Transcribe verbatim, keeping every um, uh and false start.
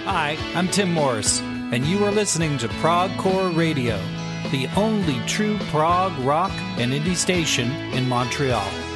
Hi, I'm Tim Morris, and you are listening to Progcore Radio, the only true prog rock and indie station in Montreal.